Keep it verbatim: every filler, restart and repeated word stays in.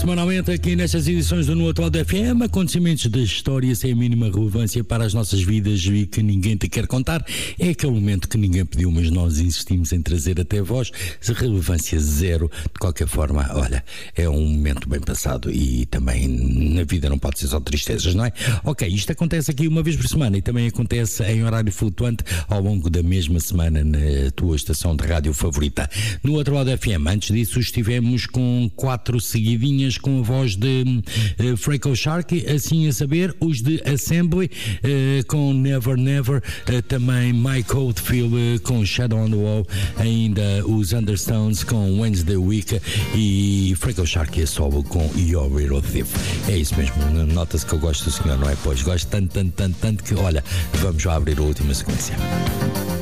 Semanalmente aqui nestas edições do No Atual da F M, acontecimentos da história sem a mínima relevância para as nossas vidas e que ninguém te quer contar. É aquele momento que ninguém pediu, mas nós insistimos em trazer até vós. Relevância zero. De qualquer forma, olha, é um momento bem passado e também na vida não pode ser só tristezas, não é? Ok, isto acontece aqui uma vez por semana e também acontece em horário flutuante ao longo da mesma semana na tua estação de rádio favorita. No Atual da F M, antes disso estivemos com quatro seguidinhas com a voz de uh, Freco Sharky, assim a saber, os de Assembly uh, com Never Never, uh, também Mike Oldfield uh, com Shadow on the Wall, ainda os Understones com Wednesday Week e Freco Sharky a solo com Your Little Thief. É isso mesmo, nota-se que eu gosto do senhor, não é? Pois gosto tanto, tanto, tanto, tanto que, olha, vamos já abrir a última sequência.